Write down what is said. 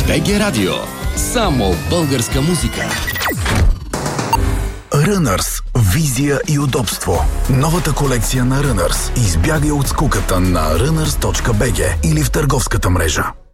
БГ Радио. Само българска музика. Runners. Визия и удобство. Новата колекция на Runners. Избягай от скуката на runners.bg или в търговската мрежа.